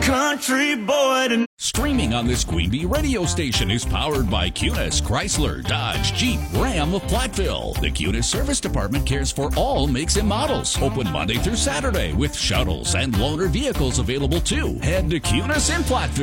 country boy to... Streaming on this Queen Bee radio station is powered by Cunis, Chrysler, Dodge, Jeep, Ram of Platteville. The Cunis Service Department cares for all makes and models. Open Monday through Saturday with shuttles and loaner vehicles available too. Head to Cunis in Platteville.